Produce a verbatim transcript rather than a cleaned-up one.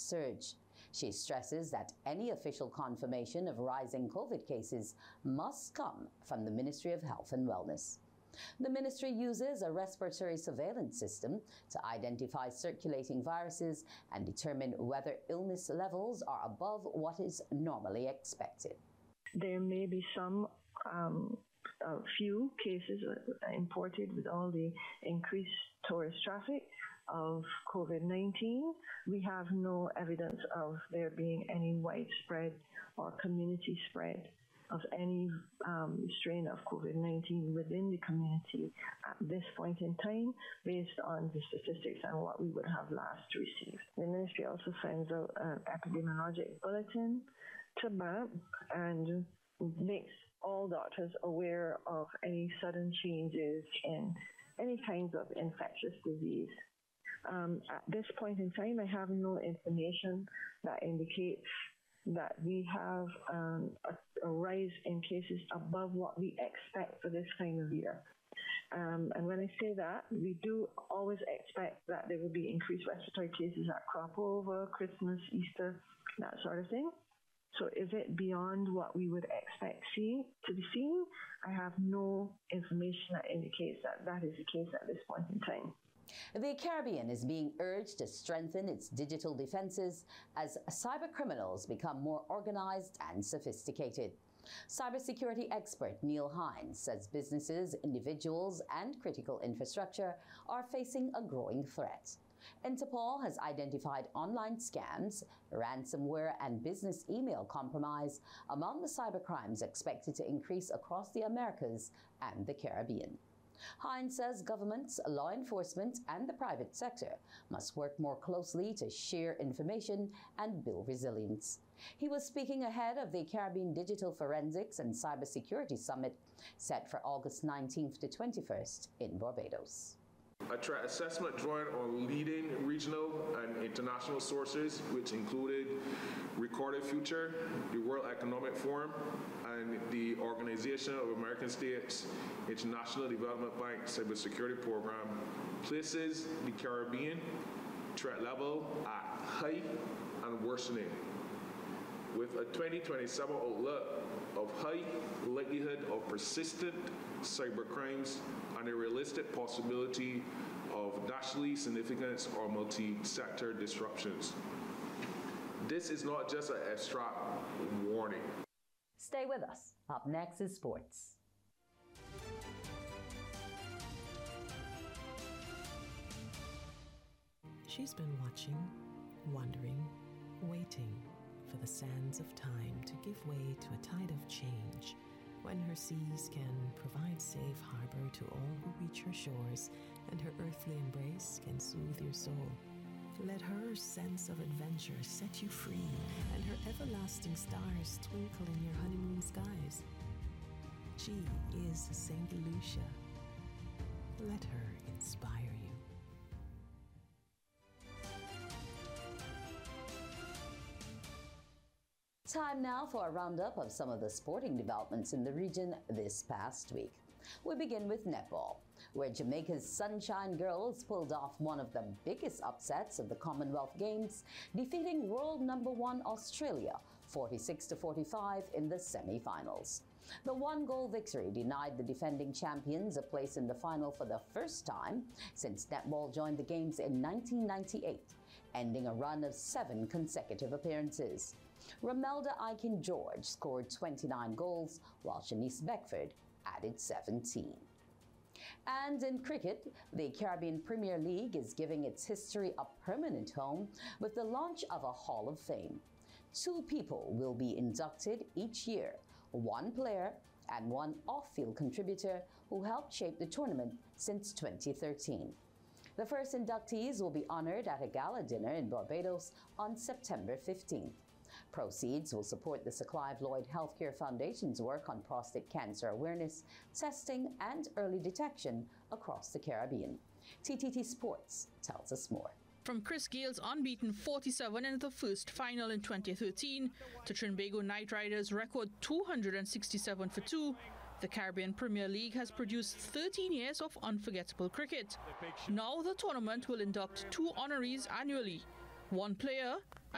surge. She stresses that any official confirmation of rising COVID cases must come from the Ministry of Health and Wellness. The ministry uses a respiratory surveillance system to identify circulating viruses and determine whether illness levels are above what is normally expected. There may be some um, a few cases imported with all the increased tourist traffic of COVID nineteen. We have no evidence of there being any widespread or community spread of any um, strain of COVID nineteen within the community at this point in time, based on the statistics and what we would have last received. The ministry also sends out an epidemiologic bulletin to B A M and makes all doctors aware of any sudden changes in any kinds of infectious disease. Um, at this point in time, I have no information that indicates that we have um, a, a rise in cases above what we expect for this time of year. Um, and when I say that, we do always expect that there will be increased respiratory cases at crop over, Christmas, Easter, that sort of thing. So is it beyond what we would expect see, to be seen? I have no information that indicates that that is the case at this point in time. The Caribbean is being urged to strengthen its digital defenses as cyber criminals become more organized and sophisticated. Cybersecurity expert Neil Hines says businesses, individuals, and critical infrastructure are facing a growing threat. Interpol has identified online scams, ransomware, and business email compromise among the cybercrimes expected to increase across the Americas and the Caribbean. Hines says governments, law enforcement, and the private sector must work more closely to share information and build resilience. He was speaking ahead of the Caribbean Digital Forensics and Cybersecurity Summit set for August nineteenth to twenty-first in Barbados. A threat assessment drawing on leading regional and international sources, which included Recorded Future, the World Economic Forum, and the Organization of American States International Development Bank Cybersecurity Program, places the Caribbean threat level at high and worsening, with a twenty twenty-seven outlook of high likelihood of persistent cybercrimes and a realistic possibility of nationally significant or multi-sector disruptions. This is not just an abstract warning. Stay with us. Up next is sports. She's been watching, wondering, waiting for the sands of time to give way to a tide of change, when her seas can provide safe harbor to all who reach her shores, and her earthly embrace can soothe your soul. Let her sense of adventure set you free, and her everlasting stars twinkle in your honeymoon skies. She is Saint Lucia. Let her inspire you. Time now for a roundup of some of the sporting developments in the region this past week. We begin with netball, where Jamaica's Sunshine Girls pulled off one of the biggest upsets of the Commonwealth Games, defeating world number one Australia forty-six to forty-five in the semi-finals. The one-goal victory denied the defending champions a place in the final for the first time since netball joined the Games in nineteen ninety-eight, ending a run of seven consecutive appearances. Romelda Aiken-George scored twenty-nine goals, while Shanice Beckford added seventeen. And in cricket, the Caribbean Premier League is giving its history a permanent home with the launch of a Hall of Fame. Two people will be inducted each year, one player and one off-field contributor who helped shape the tournament since twenty thirteen. The first inductees will be honored at a gala dinner in Barbados on September fifteenth. Proceeds will support the Sir Clive Lloyd Healthcare Foundation's work on prostate cancer awareness, testing, and early detection across the Caribbean. T T T Sports tells us more. From Chris Gale's unbeaten forty-seven in the first final in twenty thirteen to Trinbago Knight Riders' record two hundred sixty-seven for two, the Caribbean Premier League has produced thirteen years of unforgettable cricket. Now the tournament will induct two honorees annually, one player